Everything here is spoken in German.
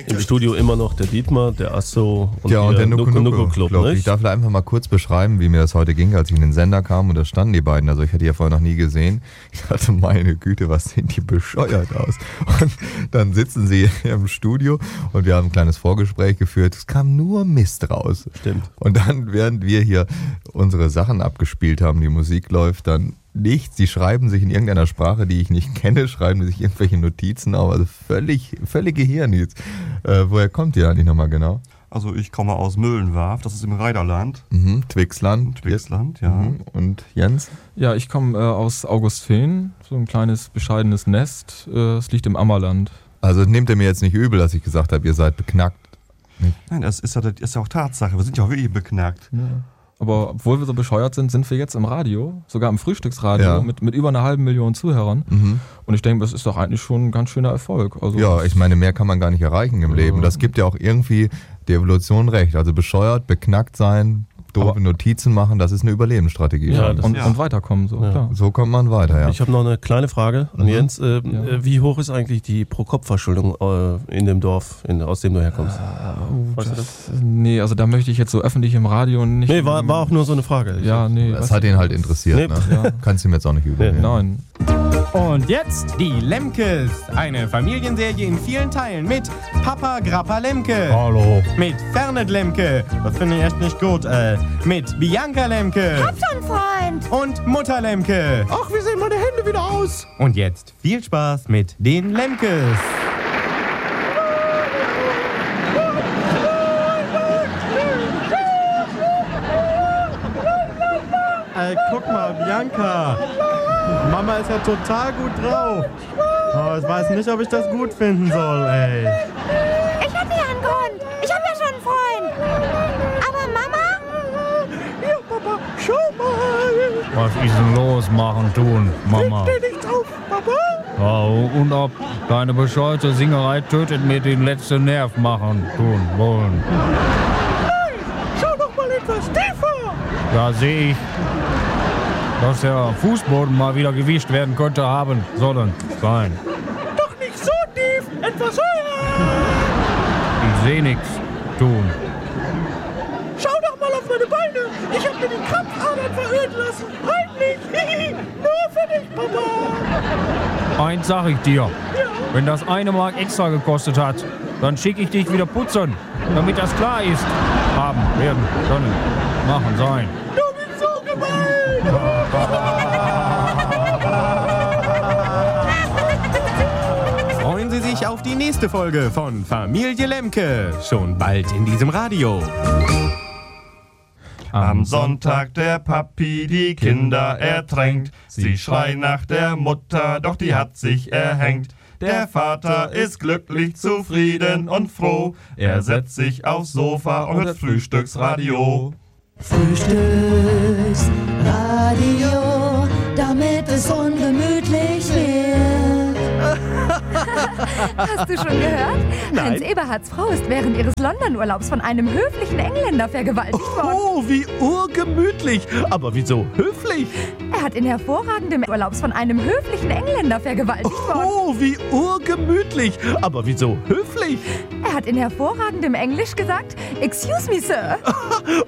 Im Studio immer noch der Dietmar, der Asso und der Nuko Club. Ich darf einfach mal kurz beschreiben, wie mir das heute ging, als ich in den Sender kam und da standen die beiden. Also ich hatte die ja vorher noch nie gesehen. Ich dachte, meine Güte, was sehen die bescheuert aus. Und dann sitzen sie im Studio und wir haben ein kleines Vorgespräch geführt. Es kam nur Mist raus. Stimmt. Und dann, während wir hier unsere Sachen abgespielt haben, die Musik läuft, dann nichts. Sie schreiben sich in irgendeiner Sprache, die ich nicht kenne, schreiben sich irgendwelche Notizen auf. Also völlige Hirnis. Woher kommt ihr eigentlich nochmal genau? Also ich komme aus Müllenwarf, das ist im Rheiderland. Twixland. Ja. Und Jens? Ja, ich komme aus Augustfehn, so ein kleines, bescheidenes Nest. Es liegt im Ammerland. Also nehmt ihr mir jetzt nicht übel, dass ich gesagt habe, ihr seid beknackt. Nein, das ist ja auch Tatsache. Wir sind ja auch wirklich beknackt. Ja. Aber obwohl wir so bescheuert sind, sind wir jetzt im Radio, sogar im Frühstücksradio, mit über 500.000 Zuhörern. Und ich denke, das ist doch eigentlich schon ein ganz schöner Erfolg. Also ja, ich meine, mehr kann man gar nicht erreichen im Leben. Das gibt ja auch irgendwie die Evolution recht. Also bescheuert, beknackt sein, doofe Notizen machen, das ist eine Überlebensstrategie. Ja, und weiterkommen. So, klar. So kommt man weiter, ja. Ich habe noch eine kleine Frage an Jens. Wie hoch ist eigentlich die Pro-Kopf-Verschuldung in dem Dorf, aus dem du herkommst? Weißt du das? Nee, also da möchte ich jetzt so öffentlich im Radio nicht... Nee, war auch nur so eine Frage. Das hat ihn halt interessiert. Nee. Ne? Kannst du ihm jetzt auch nicht übel nehmen. Nein. Und jetzt die Lemkes. Eine Familienserie in vielen Teilen mit Papa Grappa Lemke. Hallo. Mit Fernet Lemke. Das finde ich echt nicht gut, Mit Bianca Lemke. Hab schon Freund. Und Mutter Lemke. Ach, wie sehen meine Hände wieder aus? Und jetzt viel Spaß mit den Lemkes. Ey, guck mal, Bianca. Mama ist ja total gut drauf. Oh, ich weiß nicht, ob ich das gut finden soll, ey. Ich hab ja einen Grund. Ich hab ja schon einen Freund. Aber Mama? Ja, Papa, schau mal. Was ist denn los? Machen, tun, Mama. Steh nicht auf, Papa. Ja, und ob deine bescheuerte Singerei tötet mir den letzten Nerv machen, tun, wollen. Nein, schau doch mal etwas tiefer. Ja, sehe ich. Dass der Fußboden mal wieder gewischt werden könnte, haben sollen sein. Doch nicht so tief, etwas höher. Ich sehe nichts tun. Schau doch mal auf meine Beine. Ich habe mir die Krampfadern verirren lassen. Heimlich. Nur für dich, Papa. Eins sag ich dir. Ja. Wenn das 1 Mark extra gekostet hat, dann schicke ich dich wieder putzen, damit das klar ist. Haben, werden, können, machen, sein. Du bist so gemein. Freuen Sie sich auf die nächste Folge von Familie Lemke. Schon bald in diesem Radio. Am Sonntag der Papi die Kinder ertränkt. Sie schreien nach der Mutter, doch die hat sich erhängt. Der Vater ist glücklich, zufrieden und froh. Er setzt sich aufs Sofa und hört Frühstücksradio. Frühstücksradio, damit es ungemütlich wird. Hast du schon gehört? Nein. Hans Eberhards Frau ist während ihres London-Urlaubs von einem höflichen Engländer vergewaltigt worden. Oh, wie urgemütlich. Aber wieso höflich? Er hat in hervorragendem Urlaubs von einem höflichen Engländer vergewaltigt worden. Oh, wie urgemütlich. Aber wieso höflich? Er hat in hervorragendem Englisch gesagt, "Excuse me, Sir."